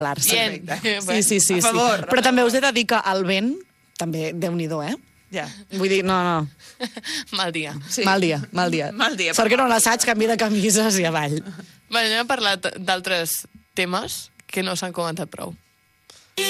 Bien. Sí. A favor. Però també us he de dir que el vent, també, Déu-n'hi-do, Ja. Vull dir, no. Mal dia. Sí. Mal dia. Mal dia. Sort que no l'assaig, canvi de camises i avall. Bé, anem a parlar d'altres temes que no s'han comentat prou.